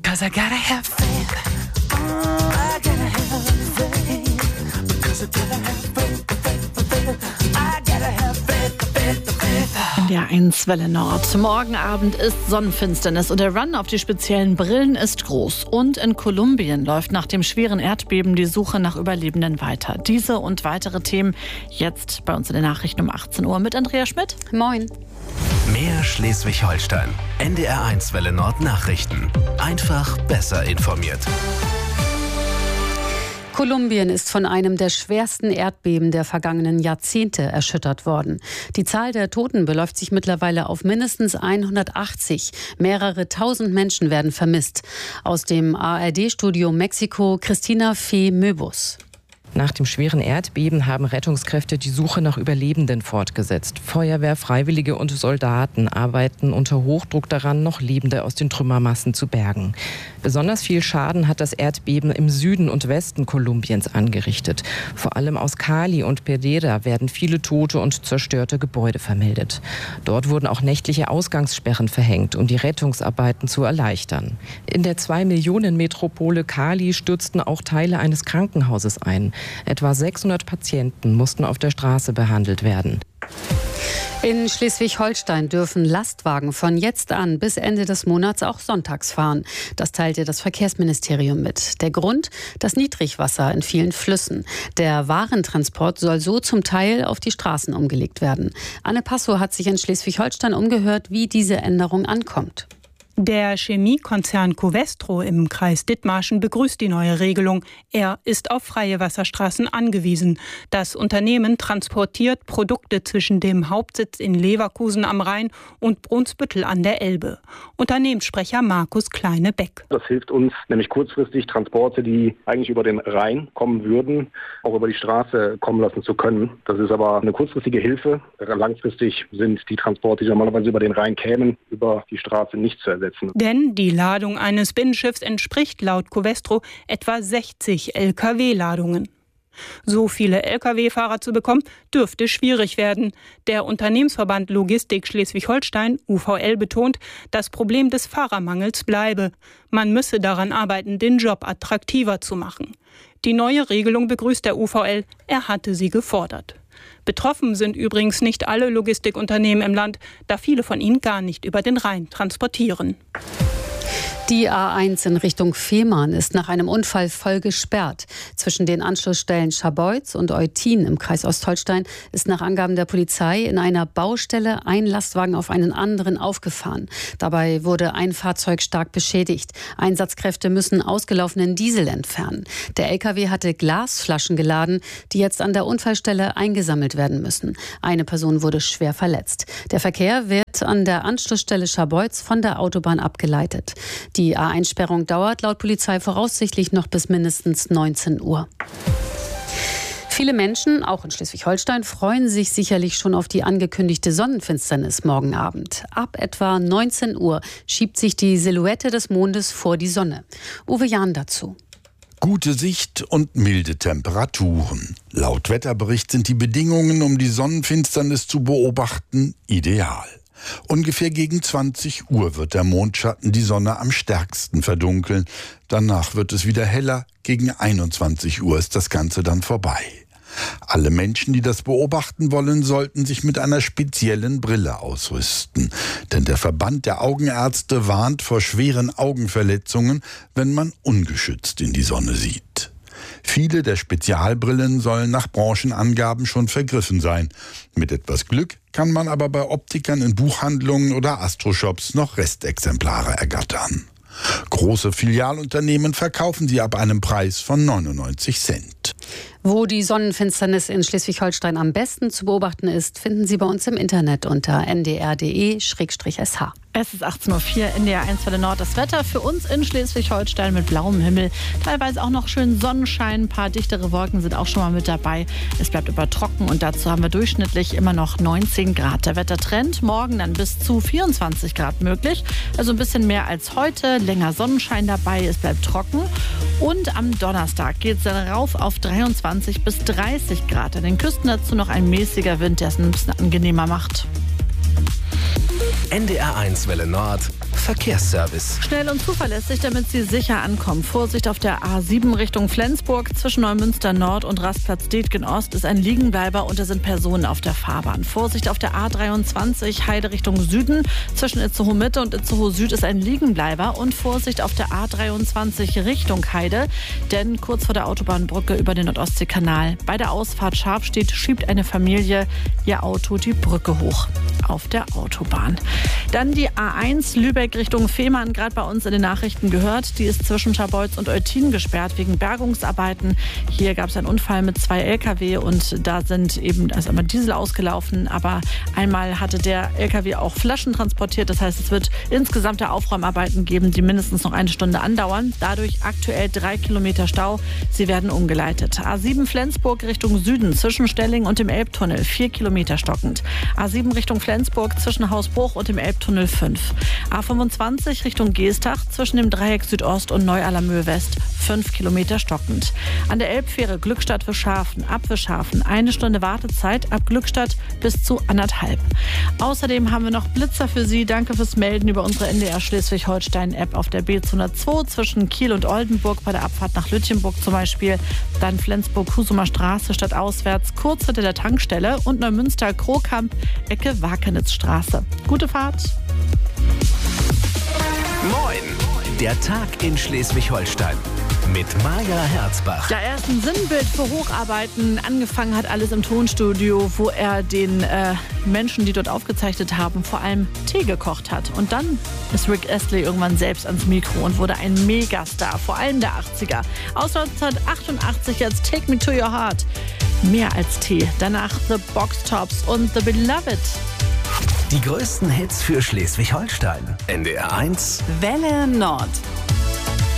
'cause I gotta have faith. I gotta have faith, because I gotta have faith. I gotta have faith. In der 1 Welle Nord. Morgen Abend ist Sonnenfinsternis und der Run auf die speziellen Brillen ist groß. Und in Kolumbien läuft nach dem schweren Erdbeben die Suche nach Überlebenden weiter. Diese und weitere Themen jetzt bei uns in den Nachrichten um 18 Uhr mit Andrea Schmidt. Moin. Mehr Schleswig-Holstein. NDR 1 Welle Nord Nachrichten. Einfach besser informiert. Kolumbien ist von einem der schwersten Erdbeben der vergangenen Jahrzehnte erschüttert worden. Die Zahl der Toten beläuft sich mittlerweile auf mindestens 180. Mehrere tausend Menschen werden vermisst. Aus dem ARD-Studio Mexiko, Christina Fee Möbus. Nach dem schweren Erdbeben haben Rettungskräfte die Suche nach Überlebenden fortgesetzt. Feuerwehr, Freiwillige und Soldaten arbeiten unter Hochdruck daran, noch Lebende aus den Trümmermassen zu bergen. Besonders viel Schaden hat das Erdbeben im Süden und Westen Kolumbiens angerichtet. Vor allem aus Cali und Pereira werden viele tote und zerstörte Gebäude vermeldet. Dort wurden auch nächtliche Ausgangssperren verhängt, um die Rettungsarbeiten zu erleichtern. In der 2-Millionen-Metropole Cali stürzten auch Teile eines Krankenhauses ein. Etwa 600 Patienten mussten auf der Straße behandelt werden. In Schleswig-Holstein dürfen Lastwagen von jetzt an bis Ende des Monats auch sonntags fahren. Das teilte das Verkehrsministerium mit. Der Grund? Das Niedrigwasser in vielen Flüssen. Der Warentransport soll so zum Teil auf die Straßen umgelegt werden. Anne Passow hat sich in Schleswig-Holstein umgehört, wie diese Änderung ankommt. Der Chemiekonzern Covestro im Kreis Dithmarschen begrüßt die neue Regelung. Er ist auf freie Wasserstraßen angewiesen. Das Unternehmen transportiert Produkte zwischen dem Hauptsitz in Leverkusen am Rhein und Brunsbüttel an der Elbe. Unternehmenssprecher Markus Kleine-Beck. Das hilft uns, nämlich kurzfristig Transporte, die eigentlich über den Rhein kommen würden, auch über die Straße kommen lassen zu können. Das ist aber eine kurzfristige Hilfe. Langfristig sind die Transporte, die normalerweise über den Rhein kämen, über die Straße nicht zu ersetzen. Denn die Ladung eines Binnenschiffs entspricht laut Covestro etwa 60 Lkw-Ladungen. So viele Lkw-Fahrer zu bekommen, dürfte schwierig werden. Der Unternehmensverband Logistik Schleswig-Holstein, UVL, betont, das Problem des Fahrermangels bleibe. Man müsse daran arbeiten, den Job attraktiver zu machen. Die neue Regelung begrüßt der UVL. Er hatte sie gefordert. Betroffen sind übrigens nicht alle Logistikunternehmen im Land, da viele von ihnen gar nicht über den Rhein transportieren. Die A1 in Richtung Fehmarn ist nach einem Unfall voll gesperrt. Zwischen den Anschlussstellen Scharbeutz und Eutin im Kreis Ostholstein ist nach Angaben der Polizei in einer Baustelle ein Lastwagen auf einen anderen aufgefahren. Dabei wurde ein Fahrzeug stark beschädigt. Einsatzkräfte müssen ausgelaufenen Diesel entfernen. Der LKW hatte Glasflaschen geladen, die jetzt an der Unfallstelle eingesammelt werden müssen. Eine Person wurde schwer verletzt. Der Verkehr wird an der Anschlussstelle Scharbeutz von der Autobahn abgeleitet. Die A1-Sperrung dauert laut Polizei voraussichtlich noch bis mindestens 19 Uhr. Viele Menschen, auch in Schleswig-Holstein, freuen sich sicherlich schon auf die angekündigte Sonnenfinsternis morgen Abend. Ab etwa 19 Uhr schiebt sich die Silhouette des Mondes vor die Sonne. Uwe Jahn dazu. Gute Sicht und milde Temperaturen. Laut Wetterbericht sind die Bedingungen, um die Sonnenfinsternis zu beobachten, ideal. Ungefähr gegen 20 Uhr wird der Mondschatten die Sonne am stärksten verdunkeln. Danach wird es wieder heller. Gegen 21 Uhr ist das Ganze dann vorbei. Alle Menschen, die das beobachten wollen, sollten sich mit einer speziellen Brille ausrüsten. Denn der Verband der Augenärzte warnt vor schweren Augenverletzungen, wenn man ungeschützt in die Sonne sieht. Viele der Spezialbrillen sollen nach Branchenangaben schon vergriffen sein. Mit etwas Glück kann man aber bei Optikern in Buchhandlungen oder Astroshops noch Restexemplare ergattern. Große Filialunternehmen verkaufen sie ab einem Preis von 99 Cent. Wo die Sonnenfinsternis in Schleswig-Holstein am besten zu beobachten ist, finden Sie bei uns im Internet unter ndr.de/sh. Es ist 18:04 Uhr, NDR 1 Welle Nord. Das Wetter für uns in Schleswig-Holstein mit blauem Himmel. Teilweise auch noch schön Sonnenschein. Ein paar dichtere Wolken sind auch schon mal mit dabei. Es bleibt aber trocken und dazu haben wir durchschnittlich immer noch 19 Grad. Der Wettertrend morgen dann bis zu 24 Grad möglich. Also ein bisschen mehr als heute. Länger Sonnenschein dabei. Es bleibt trocken. Und am Donnerstag geht es dann rauf auf 23 bis 30 Grad. An den Küsten dazu noch ein mäßiger Wind, der es ein bisschen angenehmer macht. NDR 1 Welle Nord Verkehrsservice. Schnell und zuverlässig, damit Sie sicher ankommen. Vorsicht auf der A7 Richtung Flensburg. Zwischen Neumünster Nord und Rastplatz Detgen Ost ist ein Liegenbleiber und da sind Personen auf der Fahrbahn. Vorsicht auf der A23 Heide Richtung Süden. Zwischen Itzehoe Mitte und Itzehoe Süd ist ein Liegenbleiber. Und Vorsicht auf der A23 Richtung Heide, denn kurz vor der Autobahnbrücke über den Nordostseekanal bei der Ausfahrt Scharfstedt schiebt eine Familie ihr Auto die Brücke hoch auf der Autobahn. Dann die A1 Lübeck Richtung Fehmarn, gerade bei uns in den Nachrichten gehört. Die ist zwischen Scharbeutz und Eutin gesperrt wegen Bergungsarbeiten. Hier gab es einen Unfall mit 2 LKW und da sind eben einmal Diesel ausgelaufen, aber einmal hatte der LKW auch Flaschen transportiert. Das heißt, es wird insgesamt Aufräumarbeiten geben, die mindestens noch 1 Stunde andauern. Dadurch aktuell 3 Kilometer Stau. Sie werden umgeleitet. A7 Flensburg Richtung Süden zwischen Stelling und dem Elbtunnel 4 Kilometer stockend. A7 Richtung Flensburg zwischen Hausbruch und dem Elbtunnel 5. A25 Richtung Geestach zwischen dem Dreieck Südost und Neu-Allermöhe West 5 Kilometer stockend. An der Elbfähre Glückstadt Wischhafen ab Wischhafen 1 Stunde Wartezeit, ab Glückstadt bis zu 1,5. Außerdem haben wir noch Blitzer für Sie. Danke fürs Melden über unsere NDR Schleswig-Holstein-App auf der B202 zwischen Kiel und Oldenburg bei der Abfahrt nach Lütjenburg zum Beispiel. Dann Flensburg-Husumer Straße statt auswärts, kurz hinter der Tankstelle und Neumünster-Krokamp, Ecke Wakenitzstraße. Gute Fahrt! Moin! Der Tag in Schleswig-Holstein mit Maja Herzbach. Ja, erst ein Sinnbild für Hocharbeiten. Angefangen hat alles im Tonstudio, wo er den Menschen, die dort aufgezeichnet haben, vor allem Tee gekocht hat. Und dann ist Rick Astley irgendwann selbst ans Mikro und wurde ein Megastar, vor allem der 80er. Aus 1988 jetzt Take Me To Your Heart. Mehr als Tee. Danach The Box Tops und The Beloved. Die größten Hits für Schleswig-Holstein. NDR 1 Welle Nord.